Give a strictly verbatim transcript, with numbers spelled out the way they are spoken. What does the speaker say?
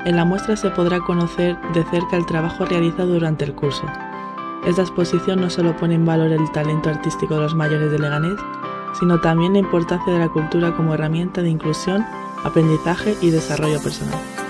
En la muestra se podrá conocer de cerca el trabajo realizado durante el curso. Esta exposición no solo pone en valor el talento artístico de los mayores de Leganés, sino también la importancia de la cultura como herramienta de inclusión, aprendizaje y desarrollo personal.